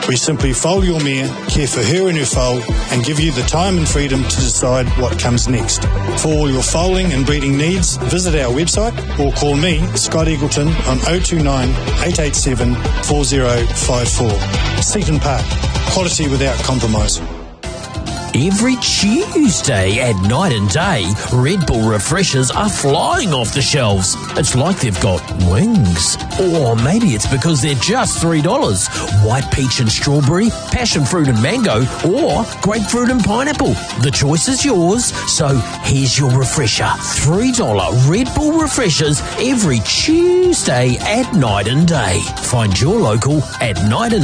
We simply foal your mare, care for her and her foal, and give you the time and freedom to decide what comes next. For all your foaling and breeding needs, visit our website or call me, Scott Eagleton, on 029 887 4054. Seaton Park. Quality without compromise. Every Tuesday at Night and Day, Red Bull refreshers are flying off the shelves. It's like they've got wings. Or maybe it's because they're just $3. White peach and strawberry, passion fruit and mango, or grapefruit and pineapple. The choice is yours, so here's your refresher. $3 Red Bull refreshers every Tuesday at Night and Day. Find your local at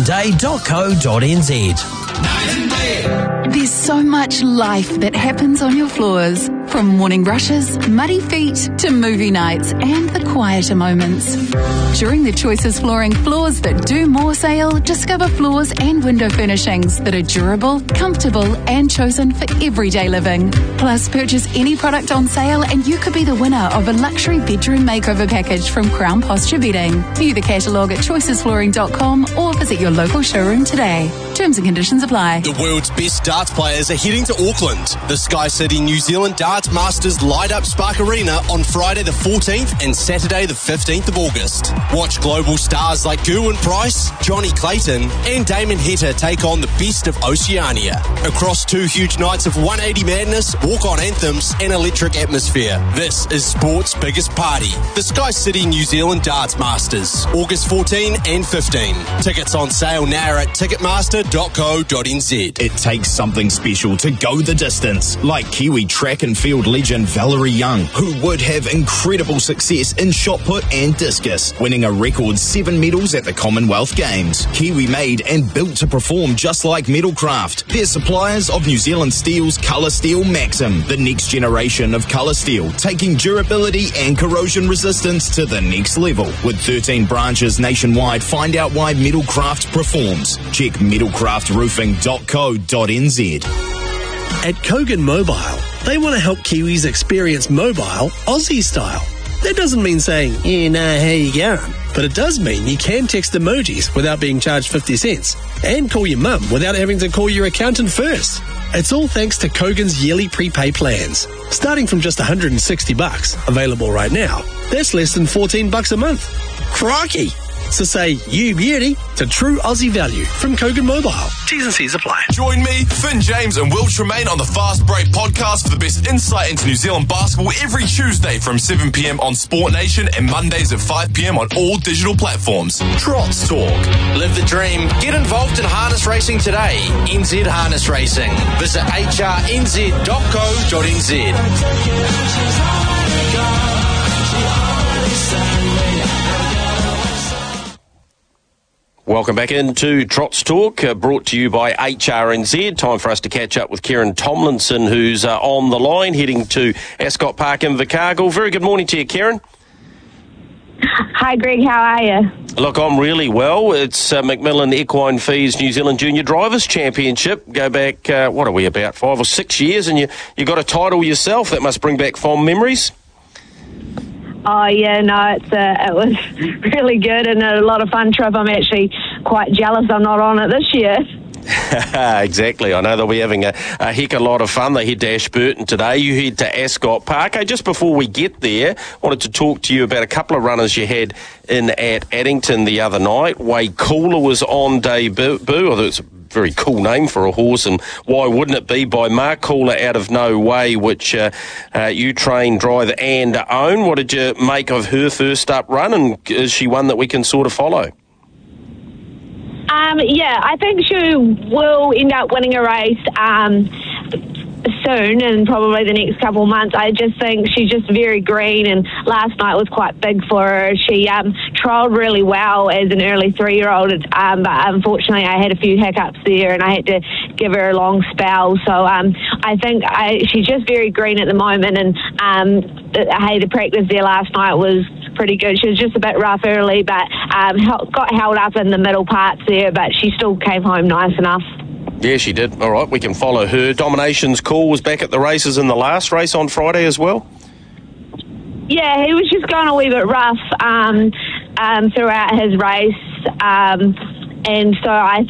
nightandday.co.nz. There's so much life that happens on your floors. From morning rushes, muddy feet, to movie nights and the quieter moments. During the Choices Flooring Floors That Do More sale, discover floors and window furnishings that are durable, comfortable and chosen for everyday living. Plus, purchase any product on sale and you could be the winner of a luxury bedroom makeover package from Crown Posture Bedding. View the catalogue at choicesflooring.com or visit your local showroom today. Terms and conditions apply. The world's best darts players are heading to Auckland. The Sky City New Zealand Darts Masters light up Spark Arena on Friday the 14th and Saturday the 15th of August. Watch global stars like Gerwyn Price, Johnny Clayton and Damon Heta take on the best of Oceania. Across 2 huge nights of 180 madness, walk-on anthems and electric atmosphere. This is sport's biggest party. The Sky City New Zealand Darts Masters, August 14 and 15. Tickets on sale now at ticketmaster.co.nz. It takes something special to go the distance, like Kiwi track and field legend Valerie Young, who would have incredible success in shot put and discus, winning a record 7 medals at the Commonwealth Games. Kiwi made and built to perform just like Metalcraft. They're suppliers of New Zealand Steel's Colour Steel Maxim, the next generation of colour steel, taking durability and corrosion resistance to the next level. With 13 branches nationwide, find out why Metalcraft performs. Check metalcraftroofing.co.nz. At Kogan Mobile, they want to help Kiwis experience mobile Aussie style. That doesn't mean saying, yeah, nah, how you going? But it does mean you can text emojis without being charged 50 cents and call your mum without having to call your accountant first. It's all thanks to Kogan's yearly prepay plans. Starting from just $160, available right now, that's less than $14 a month. Crikey! So say you beauty to true Aussie value from Kogan Mobile. T's and C's apply. Join me, Finn James and Will Tremaine on the Fast Break podcast for the best insight into New Zealand basketball every Tuesday from 7 p.m. on Sport Nation and Mondays at 5 p.m. on all digital platforms. Trots Talk. Live the dream. Get involved in harness racing today. NZ Harness Racing. Visit hrnz.co.nz. Welcome back into Trots Talk, brought to you by HRNZ. Time for us to catch up with Kieran Tomlinson, who's on the line, heading to Ascot Park in Invercargill. Very good morning to you, Kieran. Hi, Greg. How are you? Look, I'm really well. It's Macmillan Equine Fees New Zealand Junior Drivers Championship. Go back, what are we, about 5 or 6 years, and you got a title yourself. That must bring back fond memories. Oh, yeah, no, it was really good and a lot of fun trip. I'm actually quite jealous I'm not on it this year. Exactly. I know they'll be having a heck of a lot of fun. They head to Ashburton today. You head to Ascot Park. Hey, just before we get there, I wanted to talk to you about a couple of runners you had in at Addington the other night. Way Cooler was on debut. Although it's a very cool name for a horse, and why wouldn't it be, by Mark Cooler out of No Way, which you train, drive and own. What did you make of her first up run, and is she one that we can sort of follow? Yeah, I think she will end up winning a race soon, and probably the next couple of months. I just think she's just very green, and last night was quite big for her. She trialled really well as an early 3-year-old, but unfortunately I had a few hiccups there and I had to give her a long spell. So I think she's just very green at the moment, and the practice there last night was pretty good. She was just a bit rough early, but got held up in the middle parts there, but she still came home nice enough. Yeah, she did. All right, we can follow her. Domination's Call was back at the races in the last race on Friday as well? Yeah, he was just going a wee bit rough throughout his race, and so I